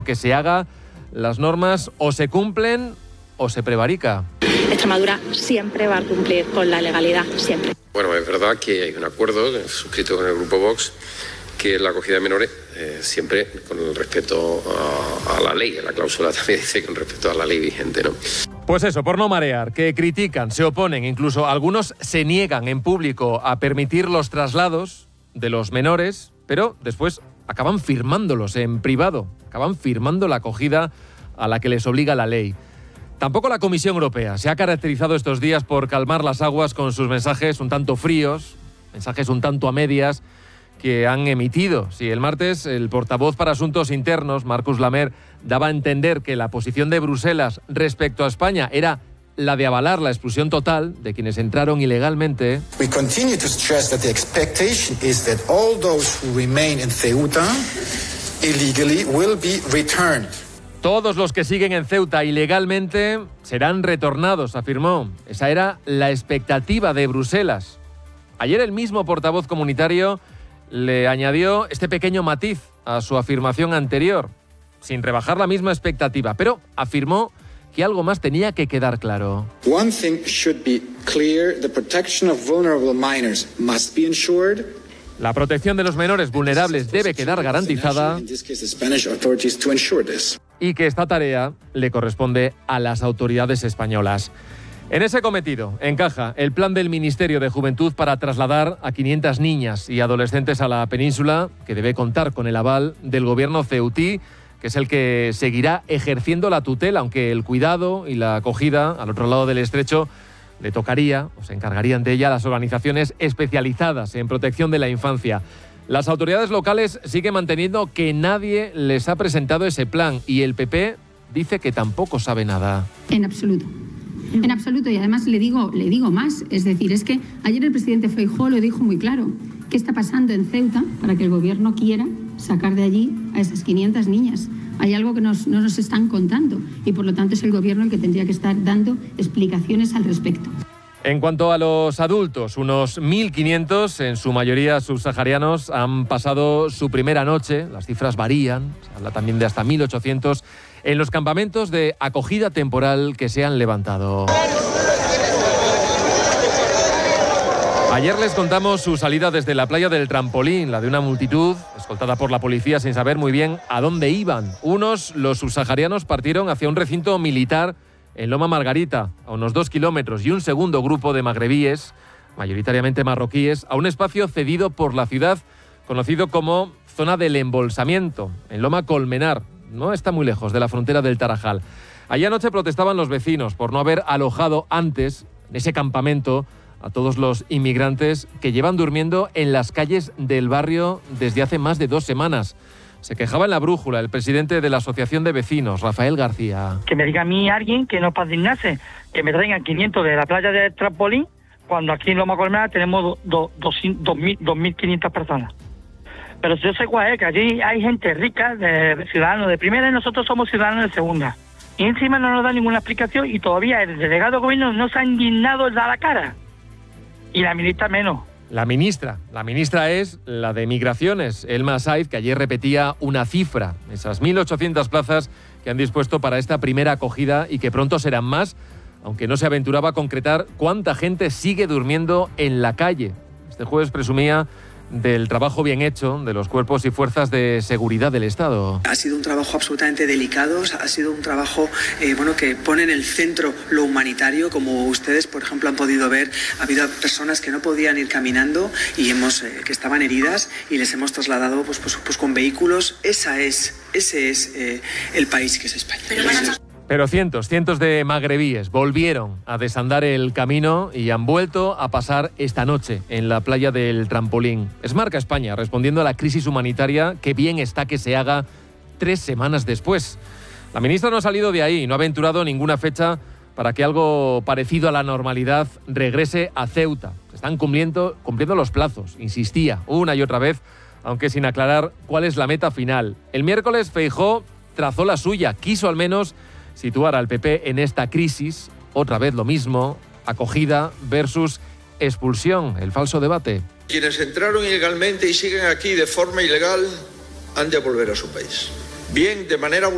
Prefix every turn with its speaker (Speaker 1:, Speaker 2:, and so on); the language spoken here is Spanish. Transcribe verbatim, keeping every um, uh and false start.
Speaker 1: que se haga, las normas o se cumplen o se prevarica.
Speaker 2: Extremadura siempre va a cumplir con la legalidad, siempre.
Speaker 3: Bueno, es verdad que hay un acuerdo suscrito con el Grupo Vox, que la acogida de menores, eh, siempre con el respeto a, a la ley. La cláusula también dice con respeto a la ley vigente, ¿no?
Speaker 1: Pues eso, por no marear, que critican, se oponen, incluso algunos se niegan en público a permitir los traslados de los menores, pero después acaban firmándolos en privado, acaban firmando la acogida a la que les obliga la ley. Tampoco la Comisión Europea se ha caracterizado estos días por calmar las aguas con sus mensajes un tanto fríos, mensajes un tanto a medias que han emitido. Sí, el martes el portavoz para Asuntos Internos, Marcus Lamer, daba a entender que la posición de Bruselas respecto a España era la de avalar la expulsión total de quienes entraron ilegalmente.
Speaker 4: We continue to stress that the expectation is that all those who remain in Ceuta illegally will be returned.
Speaker 1: Todos los que siguen en Ceuta ilegalmente serán retornados, afirmó. Esa era la expectativa de Bruselas. Ayer el mismo portavoz comunitario le añadió este pequeño matiz a su afirmación anterior, sin rebajar la misma expectativa, pero afirmó que algo más tenía que quedar claro.
Speaker 4: One thing should be clear, the protection of vulnerable minors must be ensured.
Speaker 1: La protección de los menores vulnerables debe quedar garantizada y que esta tarea le corresponde a las autoridades españolas. En ese cometido encaja el plan del Ministerio de Juventud para trasladar a quinientas niñas y adolescentes a la península, que debe contar con el aval del gobierno ceutí, que es el que seguirá ejerciendo la tutela, aunque el cuidado y la acogida al otro lado del estrecho le tocaría, o se encargarían de ella, las organizaciones especializadas en protección de la infancia. Las autoridades locales siguen manteniendo que nadie les ha presentado ese plan y el P P dice que tampoco sabe nada.
Speaker 5: En absoluto. En absoluto, y además le digo, le digo más, es decir, es que ayer el presidente Feijóo lo dijo muy claro. ¿Qué está pasando en Ceuta para que el gobierno quiera sacar de allí a esas quinientas niñas? Hay algo que nos, no nos están contando y por lo tanto es el gobierno el que tendría que estar dando explicaciones al respecto.
Speaker 1: En cuanto a los adultos, unos mil quinientos, en su mayoría subsaharianos, han pasado su primera noche. Las cifras varían, se habla también de hasta mil ochocientos, en los campamentos de acogida temporal que se han levantado. Ayer les contamos su salida desde la playa del Trampolín, la de una multitud escoltada por la policía sin saber muy bien a dónde iban. Unos, los subsaharianos, partieron hacia un recinto militar en Loma Margarita, a unos dos kilómetros, y un segundo grupo de magrebíes, mayoritariamente marroquíes, a un espacio cedido por la ciudad, conocido como Zona del Embolsamiento, en Loma Colmenar. No está muy lejos de la frontera del Tarajal. Allí anoche protestaban los vecinos por no haber alojado antes, en ese campamento, a todos los inmigrantes que llevan durmiendo en las calles del barrio desde hace más de dos semanas. Se quejaba en La Brújula el presidente de la Asociación de Vecinos, Rafael García.
Speaker 6: Que me diga a mí alguien que no es para indignarse, que me traigan quinientos de la playa de Trampolín, cuando aquí en Loma Colmenar tenemos dos mil quinientas personas. Pero yo sé cuál es, que allí hay gente rica, de ciudadanos de primera, y nosotros somos ciudadanos de segunda. Y encima no nos da ninguna explicación y todavía el delegado de gobierno no se ha indignado de dar la cara. Y la ministra menos.
Speaker 1: La ministra, la ministra es la de Migraciones, Elma Saiz, que ayer repetía una cifra, esas mil ochocientas plazas que han dispuesto para esta primera acogida y que pronto serán más, aunque no se aventuraba a concretar cuánta gente sigue durmiendo en la calle. Este jueves presumía del trabajo bien hecho de los cuerpos y fuerzas de seguridad del Estado.
Speaker 7: Ha sido un trabajo absolutamente delicado, ha sido un trabajo eh, bueno, que pone en el centro lo humanitario, como ustedes, por ejemplo, han podido ver. Ha habido personas que no podían ir caminando y hemos eh, que estaban heridas y les hemos trasladado pues, pues, pues con vehículos. Esa es, ese es eh, el país que es España. Pero van a...
Speaker 1: Pero cientos, cientos de magrebíes volvieron a desandar el camino y han vuelto a pasar esta noche en la playa del Trampolín. Es Marca España, respondiendo a la crisis humanitaria, que bien está que se haga tres semanas después. La ministra no ha salido de ahí, no ha aventurado ninguna fecha para que algo parecido a la normalidad regrese a Ceuta. Se están cumpliendo, cumpliendo los plazos, insistía una y otra vez, aunque sin aclarar cuál es la meta final. El miércoles Feijóo trazó la suya, quiso al menos situar al P P en esta crisis, otra vez lo mismo, acogida versus expulsión, el falso debate.
Speaker 8: Quienes entraron ilegalmente y siguen aquí de forma ilegal han de volver a su país. Bien de manera